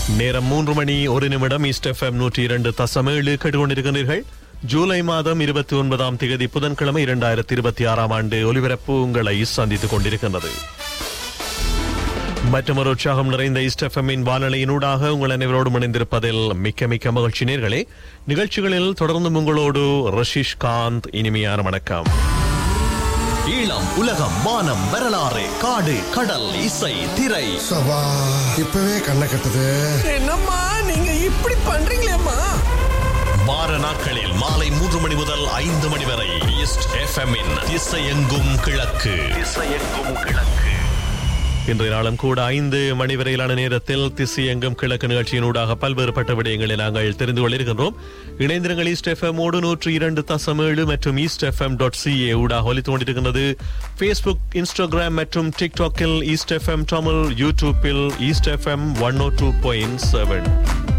நேரம் 3:01 east FM 102.7 கேட்டுக்கொண்டிருக்கிறீர்கள். ஜூலை மாதம் 29ஆம் தேதி புதன்கிழமை 2026ஆம் ஆண்டு ஒலிபரப்பு உங்களை சந்தித்துக் கொண்டிருக்கின்றது. மற்றொரு உற்சாகம் நிறைந்த ஈஸ்ட் எஃப்எம்மின் வானொலியினூடாக உங்கள் அனைவரோடும் இணைந்திருப்பதில் மிக்க மிக்க மகிழ்ச்சி. நேயர்களே, நிகழ்ச்சிகளில் தொடர்ந்து உங்களோடு ரஷீஷ் காந்த். இனிமையான வணக்கம். ஈழம், உலகம், வானம், வரலாறு, காடு, கடல், இசை, திரை. சவா இப்பவே கண்ணை கட்டுது. என்னம்மா நீங்க இப்படி பண்றீங்களேம்மா? வார நாட்களில் மாலை 3 மணி முதல் 5 மணி வரை ஈஸ்ட் எஃப்எம்மின் திசையெங்கும் கிழக்கு. இன்றைய நாளும் கூட 5 மணி வரையிலான நேரத்தில் திசையெங்கும் கிழக்கு நிகழ்ச்சியினூடாக பல்வேறுபட்ட விடயங்களை நாங்கள் தெரிந்து கொள்ளிருக்கின்றோம். இணைந்திருங்கள் ஈஸ்ட் எஃப்எம் 102.7 மற்றும் eastfm.ca ஊடாக ஒலித்துக் கொண்டிருக்கின்றது. Facebook, Instagram மற்றும் TikTokல் ஈஸ்ட் எஃப்எம் தமிழ், யூடியூப்பில் ஈஸ்ட் எஃப்எம் 102.7.